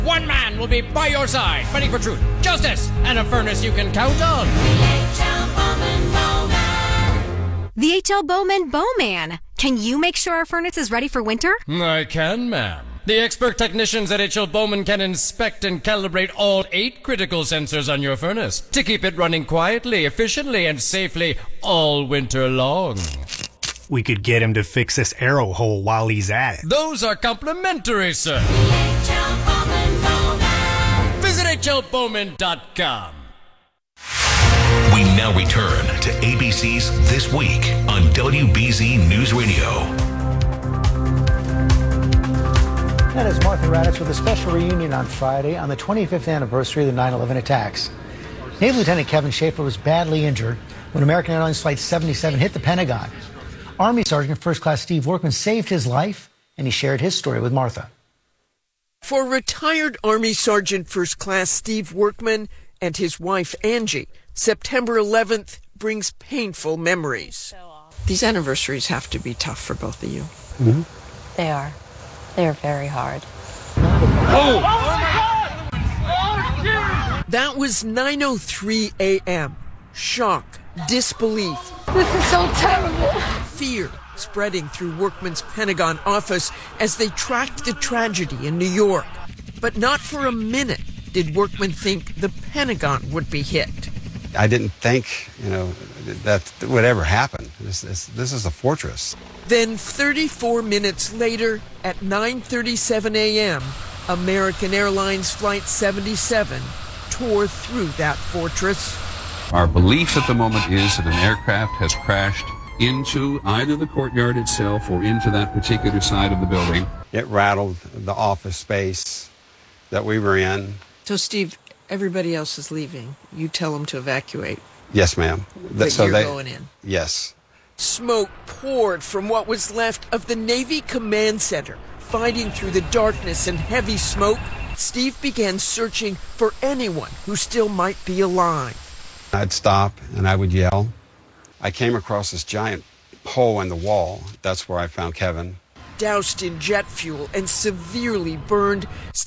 One man will be by your side, fighting for truth, justice, and a furnace you can count on. The H.L. Bowman Bowman. Can you make sure our furnace is ready for winter? I can, ma'am. The expert technicians at H.L. Bowman can inspect and calibrate all 8 critical sensors on your furnace to keep it running quietly, efficiently, and safely all winter long. We could get him to fix this arrow hole while he's at it. Those are complimentary, sir. Visit hlbowman.com. We now return to ABC's This Week on WBZ News Radio. That is Martha Raddatz with a special reunion on Friday on the 25th anniversary of the 9/11 attacks. Navy Lieutenant Kevin Schaefer was badly injured when American Airlines Flight 77 hit the Pentagon. Army Sergeant First Class Steve Workman saved his life, and he shared his story with Martha. For retired Army Sergeant First Class Steve Workman and his wife Angie, September 11th brings painful memories. These anniversaries have to be tough for both of you. Mm-hmm. They are. They are very hard. That was 9:03 a.m. Shock, disbelief. This is so terrible. Fear spreading through Workman's Pentagon office as they tracked the tragedy in New York. But not for a minute did Workman think the Pentagon would be hit. I didn't think, that would ever happen. This is a fortress. Then 34 minutes later, at 9:37 a.m., American Airlines Flight 77 tore through that fortress. Our belief at the moment is that an aircraft has crashed into either the courtyard itself or into that particular side of the building. It rattled the office space that we were in. So, Steve, everybody else is leaving. You tell them to evacuate. Yes, ma'am. You're going in. Yes. Smoke poured from what was left of the Navy Command Center. Fighting through the darkness and heavy smoke, Steve began searching for anyone who still might be alive. I'd stop and I would yell. I came across this giant hole in the wall. That's where I found Kevin. Doused in jet fuel and severely burned,